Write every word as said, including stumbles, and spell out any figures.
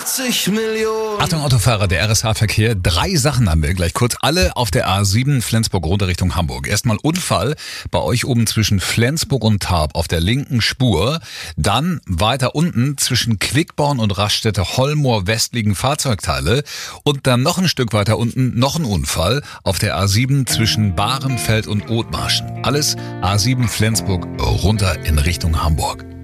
achtzig Millionen. Achtung Autofahrer, der R S H-Verkehr. Drei Sachen haben wir gleich kurz. Alle auf der A sieben Flensburg runter Richtung Hamburg. Erstmal Unfall bei euch oben zwischen Flensburg und Tarp auf der linken Spur. Dann weiter unten zwischen Quickborn und Raststätte Hollmoor West liegen Fahrzeugteile. Und dann noch ein Stück weiter unten noch ein Unfall auf der A sieben zwischen Bahrenfeld und Othmarschen. Alles A sieben Flensburg runter in Richtung Hamburg.